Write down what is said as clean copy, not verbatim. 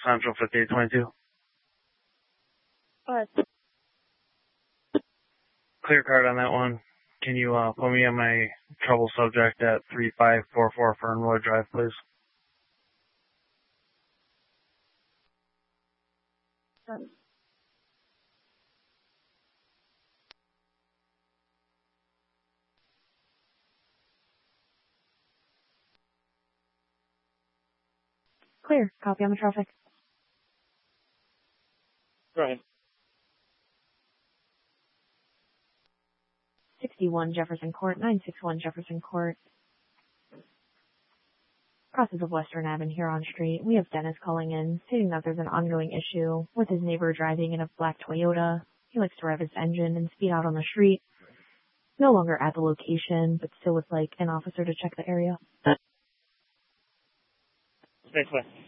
Central 5822. Alright. Clear card on that one. Can you put me on my trouble subject at 3544 Fernwood Drive, please? Clear. Copy on the traffic. Go ahead. 61 Jefferson Court, 961 Jefferson Court. Crosses of Western Ave and Huron Street. We have Dennis calling in, stating that there's an ongoing issue with his neighbor driving in a black Toyota. He likes to rev his engine and speed out on the street. No longer at the location, but still would like an officer to check the area. Stay clear.